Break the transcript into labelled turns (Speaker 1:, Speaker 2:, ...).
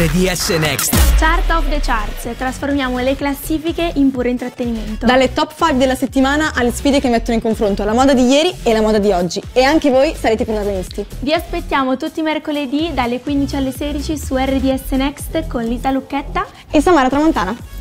Speaker 1: RDS Next.
Speaker 2: Chart of the Charts, trasformiamo le classifiche in puro intrattenimento.
Speaker 3: Dalle top 5 della settimana alle sfide che mettono in confronto la moda di ieri e la moda di oggi. E anche voi sarete protagonisti.
Speaker 2: Vi aspettiamo tutti i mercoledì dalle 15 alle 16 su RDS Next con Lisa Lucchetta
Speaker 3: E Samara Tramontana.